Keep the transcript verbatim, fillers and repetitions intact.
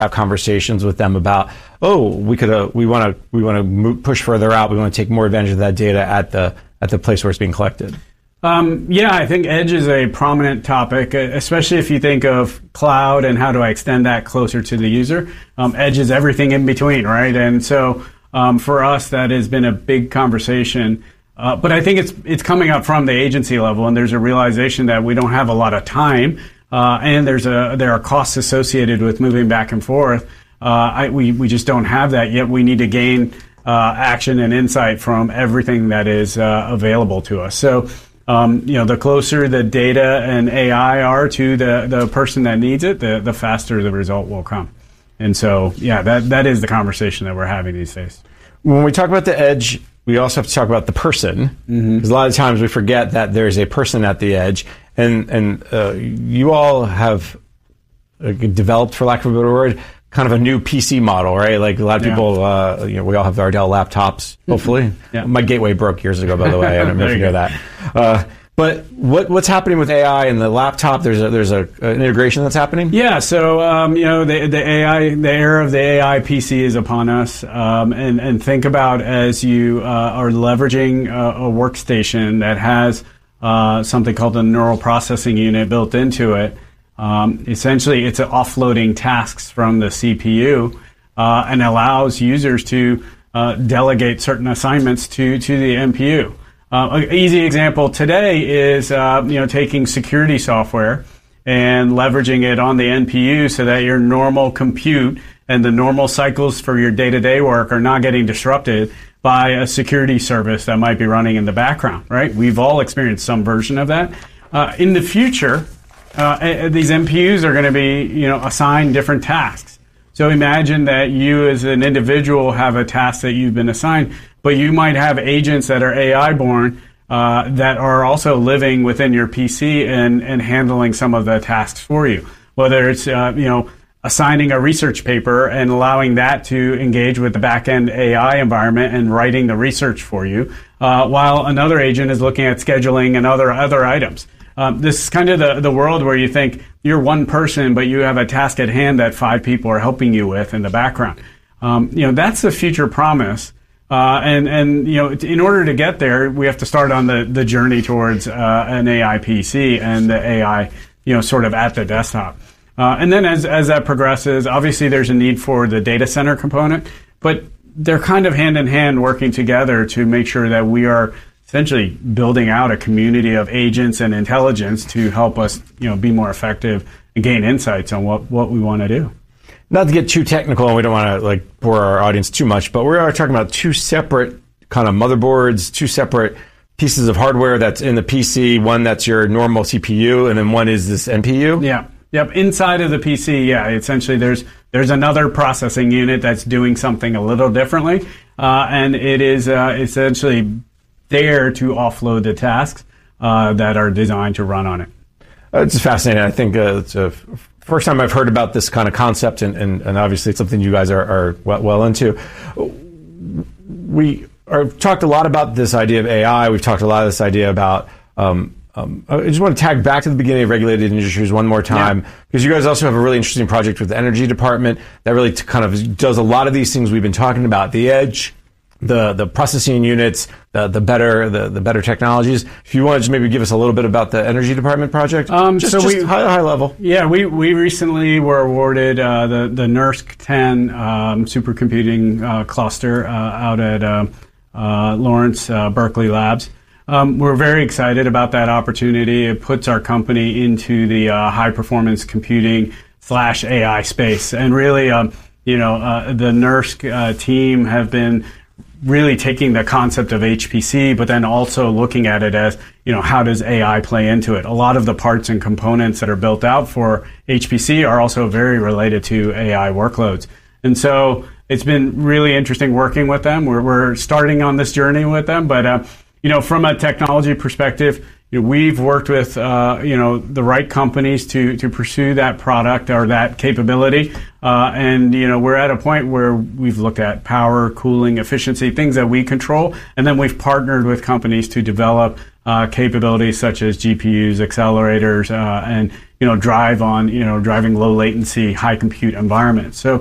have conversations with them about, oh, we could, uh, we want to, we want to push further out. We want to take more advantage of that data at the at the place where it's being collected. Um, yeah, I think edge is a prominent topic, especially if you think of cloud and how do I extend that closer to the user. Um, edge is everything in between, right? And so um, for us, that has been a big conversation. Uh, but I think it's it's coming up from the agency level, and there's a realization that we don't have a lot of time, uh, and there's a there are costs associated with moving back and forth. Uh, I, we we just don't have that yet. We need to gain uh, action and insight from everything that is uh, available to us. So. Um, you know, the closer the data and A I are to the, the person that needs it, the, the faster the result will come. And so, yeah, that that is the conversation that we're having these days. When we talk about the edge, we also have to talk about the person. Mm-hmm. Because a lot of times we forget that there's a person at the edge. And, and uh, you all have uh, developed, for lack of a better word, kind of a new P C model, right? Like a lot of people, yeah. uh, you know, we all have our Dell laptops, hopefully. Yeah. My gateway broke years ago, by the way. I don't know if you know that. Uh, but what what's happening with A I and the laptop? There's a, there's a, an integration that's happening. Yeah. So um, you know, the the A I, the era of the A I P C is upon us. Um, and and think about as you uh, are leveraging a, a workstation that has uh, something called a neural processing unit built into it. Um, essentially, it's offloading tasks from the C P U uh, and allows users to uh, delegate certain assignments to, to the N P U. Uh, an easy example today is uh, you know taking security software and leveraging it on the N P U so that your normal compute and the normal cycles for your day-to-day work are not getting disrupted by a security service that might be running in the background. Right? We've all experienced some version of that. Uh, in the future. Uh, these N P Us are going to be, you know, assigned different tasks. So imagine that you as an individual have a task that you've been assigned, but you might have agents that are A I born uh, that are also living within your P C and, and handling some of the tasks for you. Whether it's, uh, you know, assigning a research paper and allowing that to engage with the back-end A I environment and writing the research for you, uh, while another agent is looking at scheduling and other other items. Um, this is kind of the, the world where you think you're one person, but you have a task at hand that five people are helping you with in the background. Um, you know, that's the future promise. Uh, and, and, you know, in order to get there, we have to start on the, the journey towards uh, an A I P C and the A I, you know, sort of at the desktop. Uh, and then as, as that progresses, obviously there's a need for the data center component, but they're kind of hand in hand working together to make sure that we are essentially building out a community of agents and intelligence to help us, you know, be more effective and gain insights on what, what we want to do. Not to get too technical, and we don't want to like bore our audience too much, but we are talking about two separate kind of motherboards, two separate pieces of hardware that's in the P C. One that's your normal C P U, and then one is this N P U. Yeah. Yep. Inside of the P C, yeah, essentially there's there's another processing unit that's doing something a little differently, uh, and it is uh, essentially there to offload the tasks uh, that are designed to run on it. Uh, it's fascinating. I think uh, it's a first time I've heard about this kind of concept, and, and, and obviously it's something you guys are, are well, well into. We are, talked a lot about this idea of A I. We've talked a lot of this idea about um, um, I just want to tag back to the beginning of regulated industries one more time, yeah. because you guys also have a really interesting project with the energy department that really t- kind of does a lot of these things we've been talking about, the edge, the the processing units, the the better the, the better technologies. If you want to just maybe give us a little bit about the energy department project, um, just, so just we, high high level. Yeah, we we recently were awarded uh, the the NERSC ten um, supercomputing uh, cluster uh, out at uh, uh, Lawrence uh, Berkeley Labs. Um, we're very excited about that opportunity. It puts our company into the uh, high performance computing slash A I space, and really, um, you know, uh, the NERSC uh, team have been really taking the concept of H P C, but then also looking at it as, you know, how does A I play into it? A lot of the parts and components that are built out for H P C are also very related to A I workloads. And so it's been really interesting working with them. We're, we're starting on this journey with them, but, uh, you know, from a technology perspective, you know, we've worked with, uh, you know, the right companies to, to pursue that product or that capability. Uh, and, you know, we're at a point where we've looked at power, cooling, efficiency, things that we control. And then we've partnered with companies to develop uh, capabilities such as G P Us, accelerators, uh, and you know drive on you know driving low latency, high compute environments. So